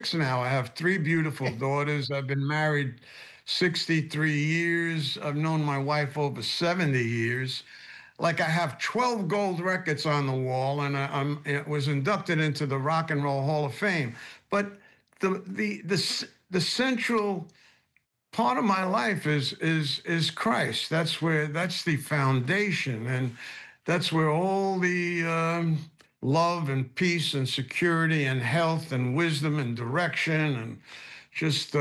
now. I have three beautiful daughters. I've been married 63 years. I've known my wife over 70 years. Like I have 12 gold records on the wall, and I was inducted into the Rock and Roll Hall of Fame. But the central part of my life is Christ. That's the foundation, and that's where all the love and peace and security and health and wisdom and direction and just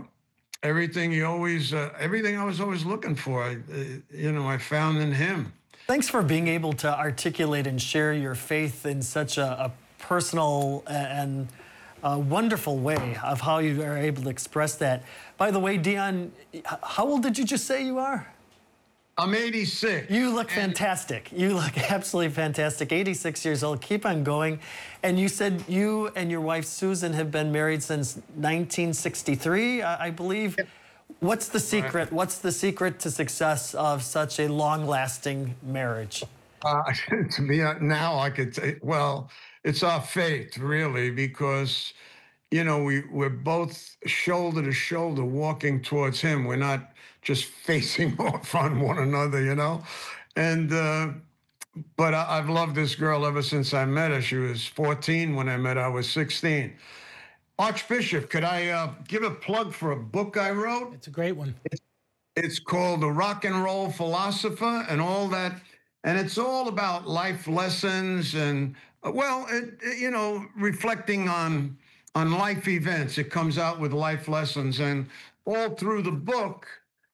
everything I was always looking for. I found in Him. Thanks for being able to articulate and share your faith in such a personal and wonderful way of how you are able to express that. By the way, Dion, how old did you just say you are? I'm 86. You look fantastic. You look absolutely fantastic. 86 years old. Keep on going. And you said you and your wife, Susan, have been married since 1963, I believe. Yep. What's the secret? What's the secret to success of such a long-lasting marriage? To me, now I could say, well, it's our faith, really, because, we're both shoulder to shoulder walking towards Him. We're not just facing off on one another. And, but I've loved this girl ever since I met her. She was 14 when I met her. I was 16. Archbishop, could I give a plug for a book I wrote? It's a great one. It's called The Rock and Roll Philosopher and all that. And it's all about life lessons and, reflecting on life events. It comes out with life lessons. And all through the book,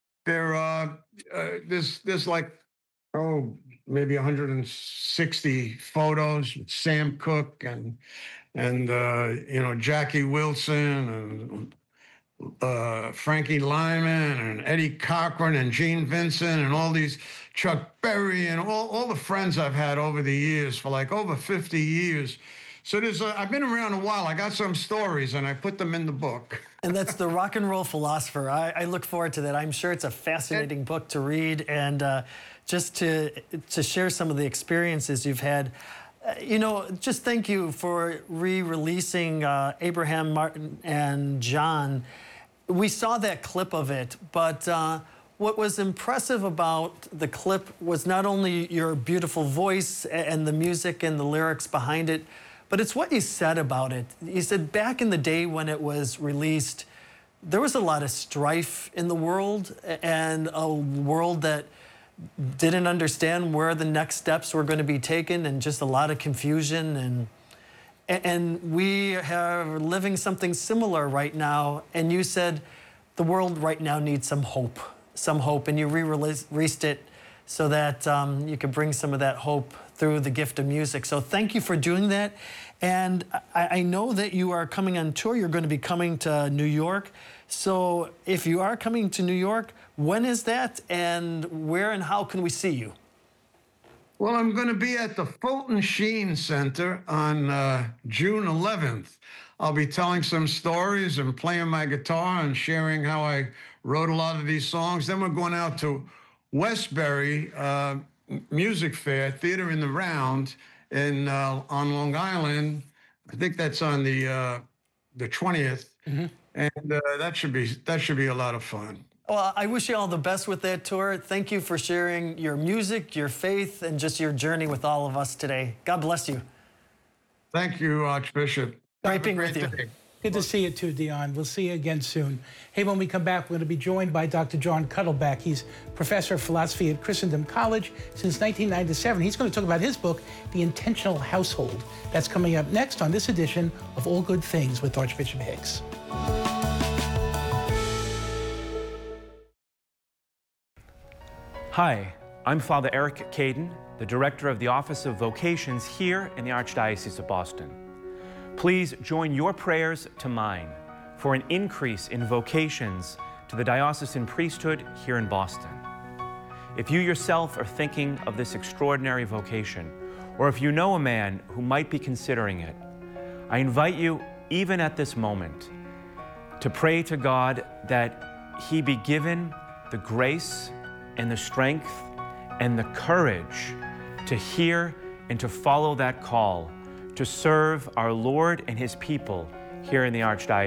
there's like, maybe 160 photos with Sam Cooke and Jackie Wilson and Frankie Lyman and Eddie Cochran and Gene Vincent and all these, Chuck Berry and all the friends I've had over the years for like over 50 years. So I've been around a while. I got some stories and I put them in the book. And that's The Rock and Roll Philosopher. I look forward to that. I'm sure it's a fascinating book to read and just to share some of the experiences you've had. Just thank you for re-releasing Abraham, Martin, and John. We saw that clip of it, but what was impressive about the clip was not only your beautiful voice and the music and the lyrics behind it, but it's what you said about it. You said back in the day when it was released, there was a lot of strife in the world and a world that didn't understand where the next steps were going to be taken and just a lot of confusion. And we are living something similar right now. And you said the world right now needs some hope. And you re-released it so that you could bring some of that hope through the gift of music. So thank you for doing that. And I know that you are coming on tour. You're going to be coming to New York. So if you are coming to New York, when is that and where and how can we see you? Well, I'm going to be at the Fulton Sheen Center on June 11th. I'll be telling some stories and playing my guitar and sharing how I wrote a lot of these songs. Then we're going out to Westbury Music Fair, Theater in the Round on Long Island. I think that's on the 20th. Mm-hmm. And that should be a lot of fun. Well, I wish you all the best with that tour. Thank you for sharing your music, your faith, and just your journey with all of us today. God bless you. Thank you, Archbishop. Great being with you. Good to see you too, Dion. We'll see you again soon. Hey, when we come back, we're going to be joined by Dr. John Cuddleback. He's professor of philosophy at Christendom College since 1997. He's going to talk about his book, The Intentional Household. That's coming up next on this edition of All Good Things with Archbishop Hicks. Hi, I'm Father Eric Caden, the Director of the Office of Vocations here in the Archdiocese of Boston. Please join your prayers to mine for an increase in vocations to the diocesan priesthood here in Boston. If you yourself are thinking of this extraordinary vocation, or if you know a man who might be considering it, I invite you, even at this moment, to pray to God that He be given the grace and the strength and the courage to hear and to follow that call to serve our Lord and His people here in the Archdiocese.